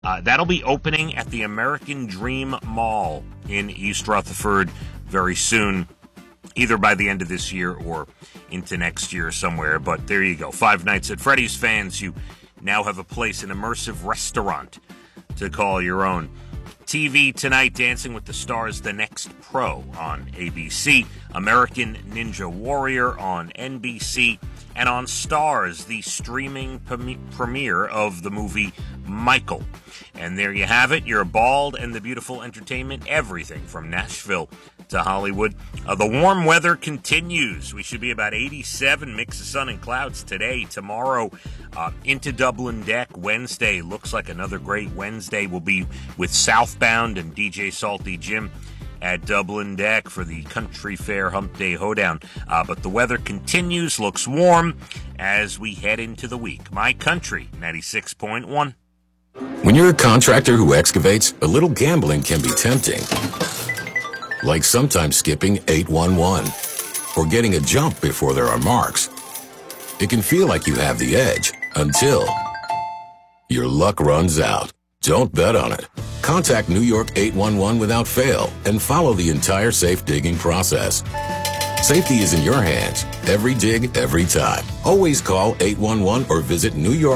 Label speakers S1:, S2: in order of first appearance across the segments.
S1: That'll be opening at the American Dream Mall in East Rutherford very soon, either by the end of this year or into next year somewhere. But there you go. 5 Nights at Freddy's fans, you now have a place, an immersive restaurant to call your own. TV tonight, Dancing with the Stars, The Next Pro on ABC, American Ninja Warrior on NBC, and on Starz, the streaming premiere of the movie Michael. And there you have it, your Bald and the Beautiful entertainment, everything from Nashville to Hollywood. The warm weather continues. We should be about 87, mix of sun and clouds today, tomorrow, into Dublin Deck. Wednesday looks like another great Wednesday. We'll be with Southbound and DJ Salty Jim at Dublin Deck for the Country Fair Hump Day Hoedown. But the weather continues, looks warm as we head into the week. My Country 96.1.
S2: When you're a contractor who excavates, a little gambling can be tempting. Like sometimes skipping 811 or getting a jump before there are marks. It can feel like you have the edge until your luck runs out. Don't bet on it. Contact New York 811 without fail and follow the entire safe digging process. Safety is in your hands. Every dig, every time. Always call 811 or visit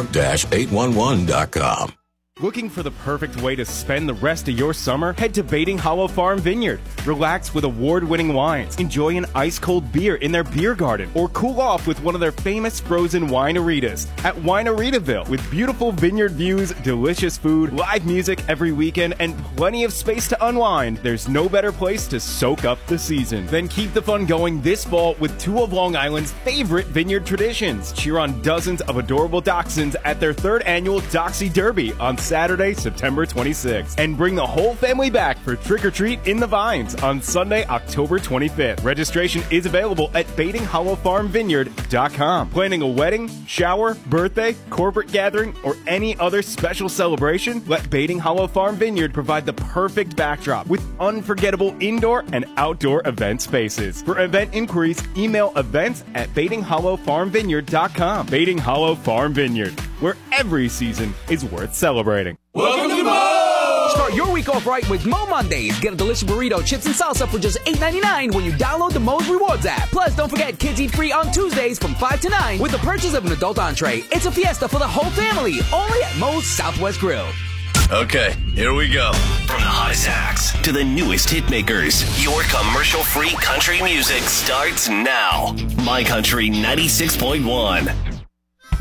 S2: newyork-811.com.
S3: Looking for the perfect way to spend the rest of your summer? Head to Bating Hollow Farm Vineyard. Relax with award-winning wines. Enjoy an ice-cold beer in their beer garden. Or cool off with one of their famous frozen wineritas at Wineritaville. With beautiful vineyard views, delicious food, live music every weekend, and plenty of space to unwind, there's no better place to soak up the season. Then keep the fun going this fall with 2 of Long Island's favorite vineyard traditions. Cheer on dozens of adorable dachshunds at their 3rd annual Doxy Derby on Saturday, September 26th. And bring the whole family back for Trick or Treat in the Vines on Sunday, October 25th. Registration is available at BatingHollowFarmVineyard.com. Planning a wedding, shower, birthday, corporate gathering, or any other special celebration? Let Bating Hollow Farm Vineyard provide the perfect backdrop with unforgettable indoor and outdoor event spaces. For event inquiries, email events@BatingHollowFarmVineyard.com. Bating Hollow Farm Vineyard, where every season is worth celebrating.
S4: Welcome to Mo! Start your week off right with Mo Mondays. Get a delicious burrito, chips, and salsa for just $8.99 when you download the Mo's Rewards app. Plus, don't forget Kids Eat Free on Tuesdays from 5 to 9 with the purchase of an adult entree. It's a fiesta for the whole family, only at Mo's Southwest Grill.
S5: Okay, here we go.
S6: From the hottest acts to the newest hit makers, your commercial-free country music starts now. My Country 96.1.